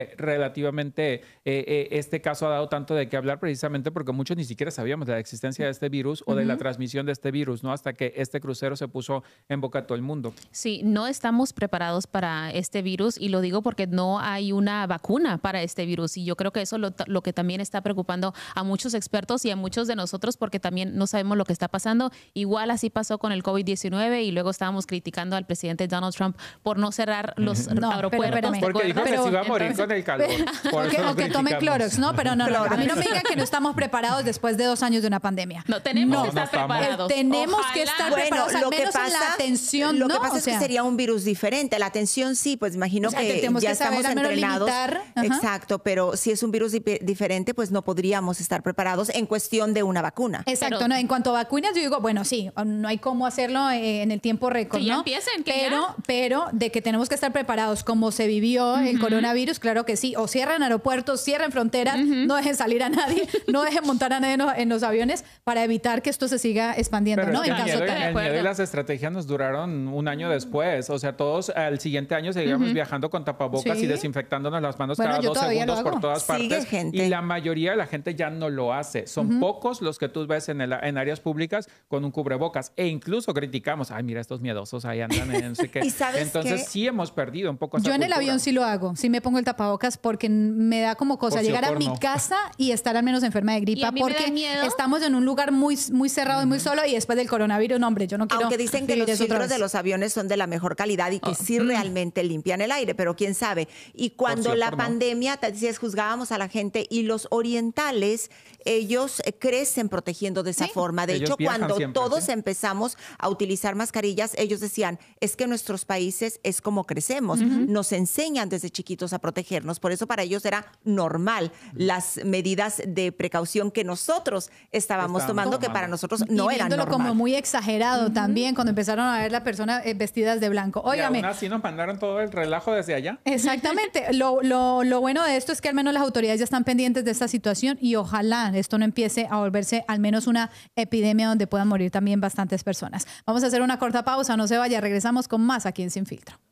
relativamente este caso ha dado tanto de qué hablar precisamente porque muchos ni siquiera sabíamos de la existencia de este virus o de la transmisión de este virus, ¿no? Hasta que este crucero se puso en boca de todo el mundo. Sí, no estamos preparados para este virus y lo digo porque no hay una vacuna para este virus y yo creo que eso es lo que también está preocupando a muchos expertos y a muchos de nosotros porque también no sabemos lo que está pasando. Igual así pasó con el COVID-19 y luego estábamos criticando al presidente Donald Trump por no cerrar los aeropuertos. Porque dijo que se iba a morir con el calor. O que tome Clorox, ¿no? Pero no, a mí no me digan que no estamos preparados después de 2 años de una pandemia. No, tenemos que estar preparados. Tenemos que estar preparados, al menos en la atención. Lo que pasa es que sería un virus diferente. La atención sí, pues imagino que ya estamos entrenados. Exacto, pero si es un virus diferente, pues no podríamos estar preparados en cuestión de una vacuna. Exacto, no, en cuanto a vacunas, yo digo, bueno, sí, no hay cómo hacerlo en el tiempo récord, que ya ¿no? Empiecen, pero de que tenemos que estar preparados como se vivió el coronavirus, claro que sí. O cierran aeropuertos, cierran fronteras, no dejen salir a nadie, no dejen montar a nadie en los aviones para evitar que esto se siga expandiendo, pero ¿no? Es que el miedo y las estrategias nos duraron un año después. O sea, todos al siguiente año seguíamos viajando con tapabocas y desinfectándonos las manos cada 2 segundos por todas partes. Y la mayoría de la gente ya no lo hace. Son pocos los que tú ves en áreas públicas con un cubrebocas. E incluso criticamos, ay, mira, estos miedosos ahí andan en no sé qué. Entonces sí hemos perdido un poco esa Yo en cultura. el avión sí lo hago. Sí me pongo el tapabocas porque me da como cosa llegar a mi casa y estar al menos enferma de gripa porque estamos en un lugar muy cerrado y muy solo y después del coronavirus, no, hombre, yo no quiero. Aunque dicen que los filtros de los aviones son de la mejor calidad y que sí realmente limpian el aire, pero quién sabe. Y cuando la pandemia, te decías, juzgábamos a la gente y los orientales, ellos crecen protegiendo de esa forma. De hecho, cuando todos empezamos a utilizar mascarillas, ellos decían, es que nuestros países es como crecemos, nos enseñan desde chiquitos a protegernos, por eso para ellos era normal las medidas de precaución que nosotros estábamos tomando, que para nosotros no eran normal. Como muy exagerado también cuando empezaron a ver las personas vestidas de blanco. Óigame. Y aún así nos mandaron todo el relajo desde allá. Exactamente. Lo bueno de esto es que al menos las autoridades ya están pendientes de esta situación y ojalá esto no empiece a volverse al menos una epidemia donde puedan morir también bastantes personas. Vamos a hacer una corta pausa, no se vaya, regresamos con más aquí en Sin Filtro.